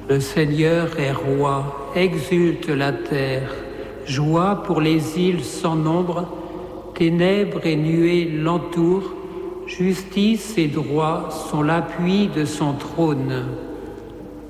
Le Seigneur est roi, exulte la terre, joie pour les îles sans nombre, ténèbres et nuées l'entourent, justice et droit sont l'appui de son trône.